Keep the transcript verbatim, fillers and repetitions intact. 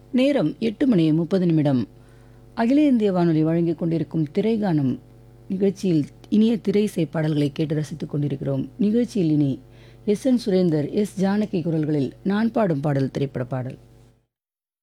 நேரம் எட்டு மணி முப்பது நிமிடம். அகில இந்திய வானொலி வழங்கிக் கொண்டிருக்கும் திரைகானம் நிகழ்ச்சியில் இனிய திரை இசை பாடல்களை கேட்டு ரசித்துக் கொண்டிருக்கிறோம். நிகழ்ச்சியில் இனி S N Surender, S Janaki குரல்களில் நான் பாடும் பாடல் திரைப்பட பாடல்.